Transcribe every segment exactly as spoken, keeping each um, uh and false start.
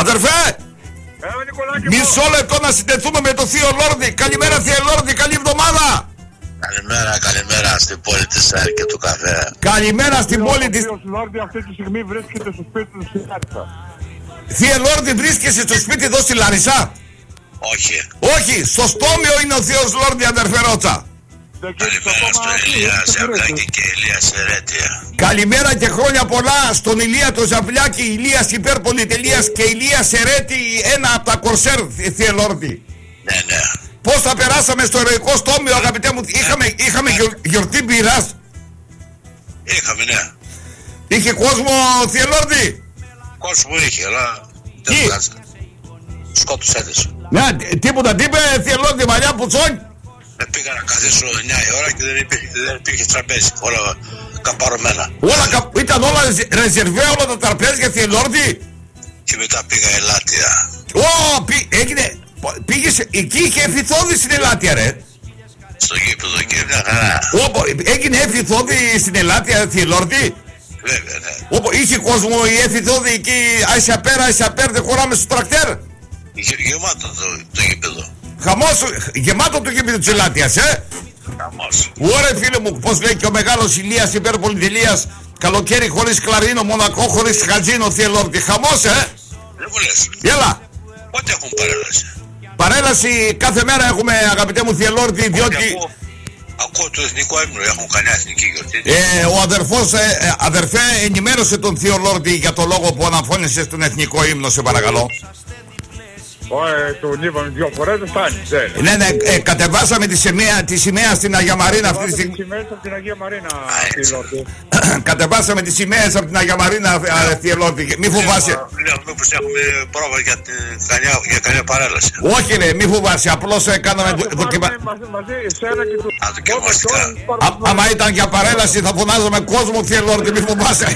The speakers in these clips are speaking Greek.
Αδερφέ! Έλα, Νικολάκη, Μισό λεπτό να συνδεθούμε με το θείο Λόρδι. Καλημέρα θείο Λόρδι, καλή εβδομάδα. Καλημέρα, καλημέρα στην πόλη της ΑΕΛ και του καφέ. Καλημέρα στην πόλη της... Ο κύριος Λόρδι αυτή τη στιγμή βρίσκεται στο σπίτι του στη Λάρισα. Θεία Λόρδι, βρίσκεσαι στο σπίτι εδώ στη Λαρισά? Όχι. Όχι, στο Στόμιο είναι ο θείος Λόρδι, αδερφέ Ρότσα. Καλημέρα στον Ηλία Ζαβλάκη και Ηλία Σερέτια. Καλημέρα και χρόνια πολλά στον Ηλία το Ζαβλάκη, Ηλίας Υπερπολιτελείας και Ηλία Σερέτη, ένα από τα κορσέρ, θεία Λόρδι. Ναι, ναι. Πώς θα περάσαμε στο ερωικό Στόμιο, αγαπητέ μου, είχαμε, είχαμε γιορ, γιορτή μπειράς. Είχαμε, ναι. Είχε κόσμο, θεία Λόρδι? Κόσμο είχε, αλλά δεν Τι? βγάζει. Σκότωσέτες. Ναι, τίποτα, τι είπε θεία Λόρδι, μαλλιά πουτσόνι? Με πήγα να καθίσω εννιά η ώρα και δεν υπήρχε, δεν υπήρχε τραπέζι. Όλα καπαρωμένα. Όλα, κα, ήταν όλα ρεζερβέ, όλα τα τραπέζια, θεία Λόρδι. Και μετά πήγα Ελάτια. Ω, πή, έγινε, πήγες, εκεί είχε εφηθόδη στην Ελάτια, ρε. Στο γήπεδο και μια χαρά. Όπο, έγινε εφηθόδη στην Ελάτια, θεία Λόρδι. Βέβαια, ναι. Όπο, είχε κόσμο η εφηθόδη εκεί, άισα πέρα, άισα πέρα, δεν χωράμε στο τρακτέρ. Είχε γεμάτο το, το γήπεδο. Χαμός, γεμάτο το γήπεδο της Ελάτιας, ε. Χαμός. Ωραία φίλε μου, πώς λέει και ο μεγάλος Ηλίας Υπερπολιτελείας, καλοκαίρι χωρίς κλαρίνο, μονακό χωρίς χατζίνο, θεία Λόρδι. Χαμός, ε. Δεν μου λες. Έλα. Πότε έχουν παρέλαση? Παρέλαση κάθε μέρα έχουμε, αγαπητέ μου θεία Λόρδι, διότι... Ακούω, ακούω το εθνικό ύμνο, έχουν κανένα εθνική γιορτή. Ε, ο αδερφός, ε, ε, αδερφέ, ενημέρωσε τον θείο Λόρδι για το λόγο που αναφώνησε στον εθνικό ύμνο, σε παρακαλώ. Ωραία, τον είπαμε δυο φορές, δεν φτάνει. Δεν. Ναι, ναι, ε, κατεβάσαμε τη σημαία, τη σημαία στην Αγία Μαρίνα αυτή τη στιγμή. Τις σημαίες από την Αγία Μαρίνα, θεία Λόρδι. Κατεβάσαμε τις σημαίες από την Αγία Μαρίνα, θεία Λόρδι. Μη φοβάσαι. Λέω, μήπως έχουμε πρόβα για, την, κανιά, για κανένα παρέλαση. Όχι, ρε, μη φοβάσαι. Απλώς έκαναμε δοκιμα... Μαζί, εσένα και του... Α, δοκιμαστικά. Άμα ήταν για παρέλαση θα φωνάζαμε κόσμο, θεία Λόρδι, μη φοβάσαι.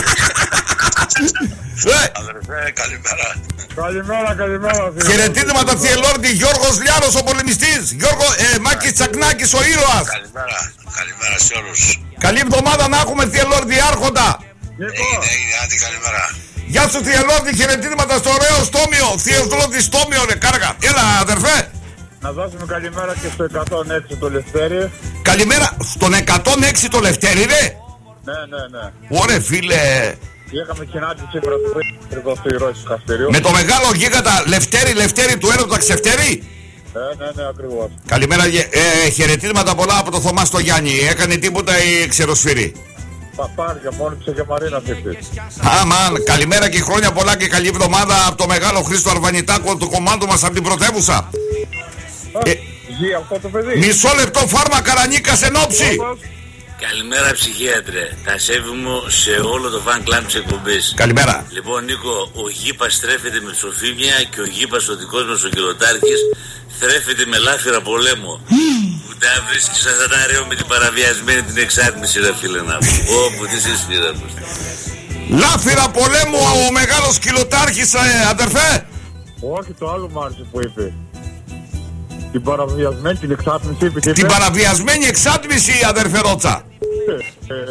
Αδερφέ, καλημέρα. Καλημέρα, καλημέρα. Χαιρετίσματα θεία Λόρδι, Γιώργος Λιάρος ο πολεμιστής. Γιώργο, ε, Μάκης Τσακνάκης ο ήρωας. Καλημέρα, καλημέρα σε όλους. Καλή εβδομάδα να έχουμε θεία Λόρδι, άρχοντα. Έγινε, έγινε, άντε καλημέρα. Γεια σου θεία Λόρδι, χαιρετίσματα στο ωραίο Στόμιο. Θείος Λόρδι Στόμιο, ρε, κάργα. Έλα αδερφέ. Να δώσουμε καλημέρα και στο εκατόν έξι το Λευτέρι. Καλημέρα στον εκατόν έξι το Λευτέρι, ρε. Ναι, ναι, ναι. Ωραία φίλε. Είχαμε συνάντηση πρωί εδώ στο Ηρώη του Καστηρίου. Με το μεγάλο γίγαντα Λευτέρη, Λευτέρη του έρωτα Ξευτέρη. Ναι, ναι, ναι, ακριβώς. Καλημέρα, ε, χαιρετίσματα πολλά από το Θωμά στο Γιάννη. Έκανε τίποτα η ξεροσφύρη? Παπάρια, μόνο και Μαρίνα αυτή. Αμάν, καλημέρα και χρόνια πολλά και καλή εβδομάδα από το μεγάλο Χρήστο Αρβανιτάκο, το κομμάτι μας από την πρωτεύουσα. Ε, Ζει αυτό το παιδί. Μισό λεπτό φάρμακα Ρανίκας εν όψη. Καλημέρα ψυχίατρε, τα σέβη μου σε όλο το fan club της εκπομπής. Καλημέρα. Λοιπόν Νίκο, ο Γήπας στρέφεται με ψοφίμια και ο Γήπας ο δικός μας ο Κυλοτάρχης θρέφεται με λάφυρα πολέμου. Που τα βρίσκεις σαν σαταρέο με την παραβιασμένη την εξάτμιση ρε φίλε να πω. Όπου τι είσαι φίλε μου. Λάφυρα πολέμου ο μεγάλος Κυλοτάρχης, ε, αδερφέ. Όχι, το άλλο μ' άρεσε που είπε. Την παραβιασμένη, την εξάτμιση είπε. Την παραβιασμένη εξάτμιση, αδερφέ Ρότσα.